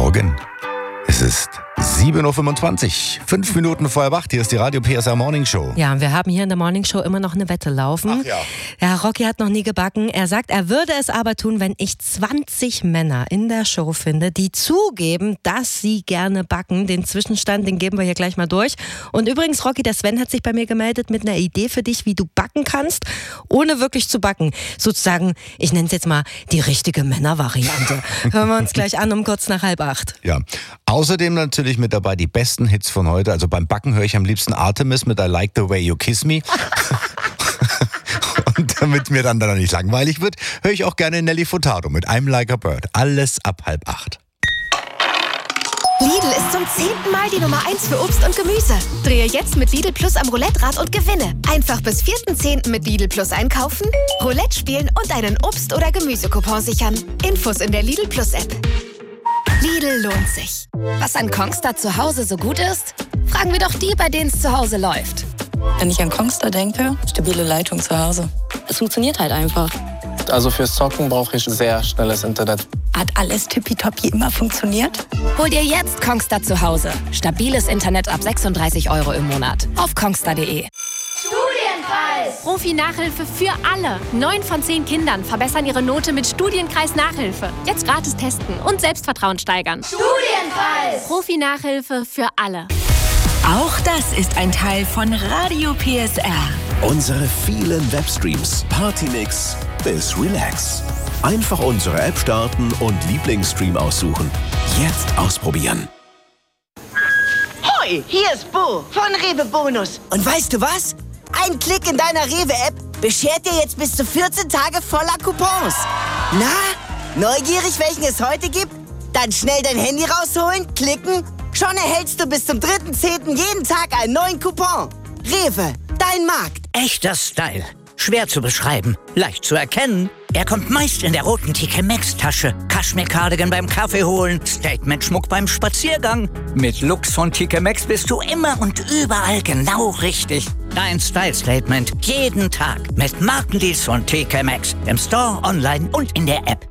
Morgen. Es ist 7.25 Uhr, 5 Minuten vor 8. Hier ist die Radio PSR Morning Show. Ja, und wir haben hier in der Morning Show immer noch eine Wette laufen. Ach ja. Ja, Rocky hat noch nie gebacken. Er sagt, er würde es aber tun, wenn ich 20 Männer in der Show finde, die zugeben, dass sie gerne backen. Den Zwischenstand, den geben wir hier gleich mal durch. Und übrigens, Rocky, der Sven hat sich bei mir gemeldet mit einer Idee für dich, wie du backen kannst, ohne wirklich zu backen. Sozusagen, ich nenne es jetzt mal die richtige Männervariante. Hören wir uns gleich an um kurz nach 7:30. Ja. Außerdem natürlich mit dabei die besten Hits von heute. Also beim Backen höre ich am liebsten Artemis mit I Like the Way You Kiss Me. Und damit mir dann nicht langweilig wird, höre ich auch gerne Nelly Furtado mit I'm Like a Bird. Alles ab 7:30. Lidl ist zum 10. Mal die Nummer 1 für Obst und Gemüse. Drehe jetzt mit Lidl Plus am Roulette-Rad und gewinne. Einfach bis 4.10. mit Lidl Plus einkaufen, Roulette spielen und einen Obst- oder Gemüsecoupon sichern. Infos in der Lidl Plus App. Lidl lohnt sich. Was an Kongstar zu Hause so gut ist? Fragen wir doch die, bei denen es zu Hause läuft. Wenn ich an Kongstar denke, stabile Leitung zu Hause. Es funktioniert halt einfach. Also fürs Zocken brauche ich sehr schnelles Internet. Hat alles tippitoppi immer funktioniert? Hol dir jetzt Kongstar zu Hause. Stabiles Internet ab 36 € im Monat. Auf kongstar.de. Studienkreis! Profi-Nachhilfe für alle. 9 von 10 Kindern verbessern ihre Note mit Studienkreis-Nachhilfe. Jetzt gratis testen und Selbstvertrauen steigern. Studienkreis! Profi-Nachhilfe für alle. Auch das ist ein Teil von Radio PSR. Unsere vielen Webstreams, Partymix bis Relax. Einfach unsere App starten und Lieblingsstream aussuchen. Jetzt ausprobieren. Hoi, hier ist Bo von Rewe Bonus. Und weißt du was? Ein Klick in deiner Rewe-App beschert dir jetzt bis zu 14 Tage voller Coupons. Na, neugierig, welchen es heute gibt? Dann schnell dein Handy rausholen, klicken. Schon erhältst du bis zum 3.10. jeden Tag einen neuen Coupon. Rewe, dein Markt. Echter Style. Schwer zu beschreiben, leicht zu erkennen. Er kommt meist in der roten TK Maxx-Tasche. Kaschmir-Cardigan beim Kaffee holen, Statement-Schmuck beim Spaziergang. Mit Looks von TK Maxx bist du immer und überall genau richtig. Dein Style-Statement jeden Tag mit Markendeals von TK Maxx. Im Store, online und in der App.